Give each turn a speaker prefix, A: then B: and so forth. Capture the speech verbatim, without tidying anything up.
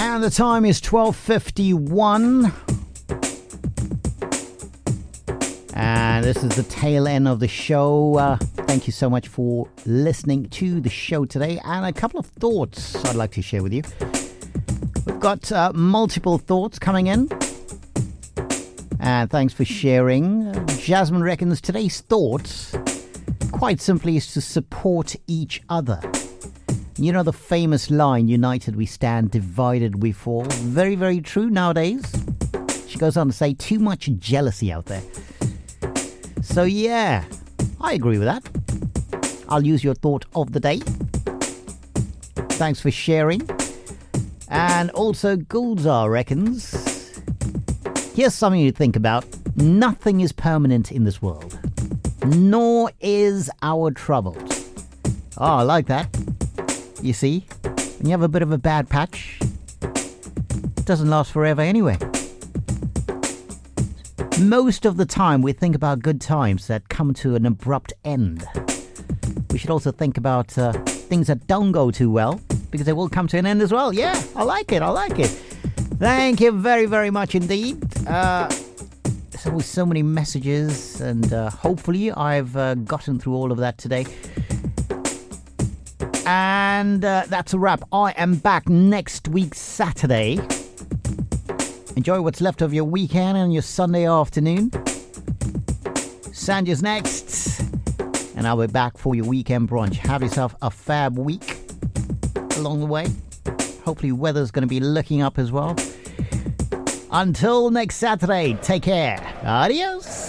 A: And the time is twelve fifty-one. And this is the tail end of the show. Uh, thank you so much for listening to the show today. And a couple of thoughts I'd like to share with you. We've got uh, multiple thoughts coming in. And thanks for sharing. Uh, Jasmine reckons today's thoughts, quite simply, is to support each other. You know the famous line, united we stand, divided we fall. Very, very true nowadays. She goes on to say, too much jealousy out there. So yeah, I agree with that. I'll use your thought of the day. Thanks for sharing. And also Gulzar reckons, here's something to think about. Nothing is permanent in this world. Nor is our troubles. Oh, I like that. You see, when you have a bit of a bad patch, it doesn't last forever anyway. Most of the time we think about good times that come to an abrupt end. We should also think about uh, things that don't go too well, because they will come to an end as well. Yeah, I like it, I like it. Thank you very, very much indeed. Uh, there's always so many messages, and uh, hopefully I've uh, gotten through all of that today. And uh, that's a wrap. I am back next week, Saturday. Enjoy what's left of your weekend and your Sunday afternoon. Sanja's next. And I'll be back for your weekend brunch. Have yourself a fab week along the way. Hopefully weather's going to be looking up as well. Until next Saturday, take care. Adios.